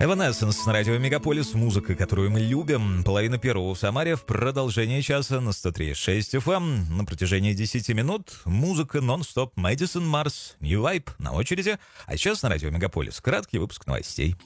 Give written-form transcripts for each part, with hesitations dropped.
Evanescence на радио Мегаполис. Музыка, которую мы любим. Половина первого в Самаре. В продолжение часа на 103.6 FM. На протяжении 10 минут музыка нон-стоп. Мэдисон Марс, New Vibe на очереди. А сейчас на радио Мегаполис краткий выпуск новостей.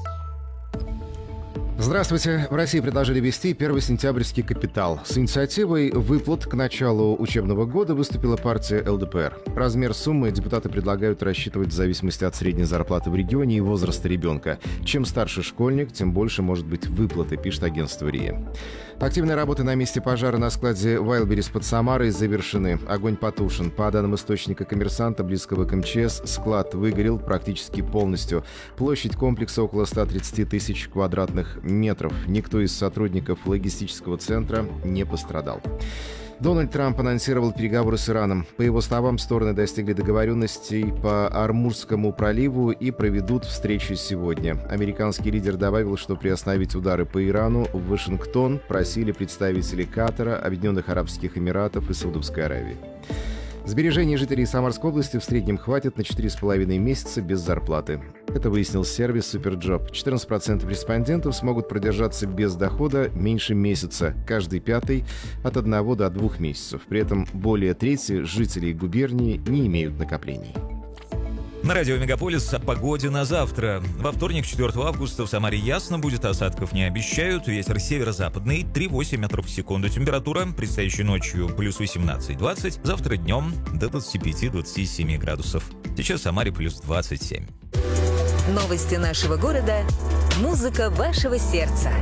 Здравствуйте. В России предложили ввести первый сентябрьский капитал. С инициативой выплат к началу учебного года выступила партия ЛДПР. Размер суммы депутаты предлагают рассчитывать в зависимости от средней зарплаты в регионе и возраста ребенка. Чем старше школьник, тем больше может быть выплаты, пишет агентство РИА. Активные работы на месте пожара на складе Wildberries под Самарой завершены. Огонь потушен. По данным источника «Коммерсанта», близкого к МЧС, склад выгорел практически полностью. Площадь комплекса около 130 тысяч квадратных метров. Никто из сотрудников логистического центра не пострадал. Дональд Трамп анонсировал переговоры с Ираном. По его словам, стороны достигли договоренностей по Ормузскому проливу и проведут встречу сегодня. Американский лидер добавил, что приостановить удары по Ирану в Вашингтон просили представители Катара, Объединенных Арабских Эмиратов и Саудовской Аравии. Сбережений жителей Самарской области в среднем хватит на 4,5 месяца без зарплаты. Это выяснил сервис Суперджоп. 14% респондентов смогут продержаться без дохода меньше месяца, каждый пятый – от 1 до 2 месяцев. При этом более трети жителей губернии не имеют накоплений. На радио Мегаполис о погоде на завтра. Во вторник, 4 августа, в Самаре ясно будет, осадков не обещают. Ветер северо-западный, 3,8 метров в секунду. Температура предстоящей ночью плюс 18-20. Завтра днем до 25-27 градусов. Сейчас в Самаре плюс 27. Новости нашего города. Музыка вашего сердца.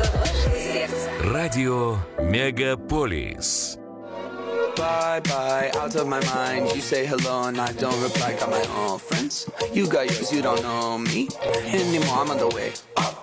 Радио Мегаполис. Bye, out of my mind. You say hello and I don't reply. Got my own friends. You got yours, you don't know me anymore. I'm on the way up.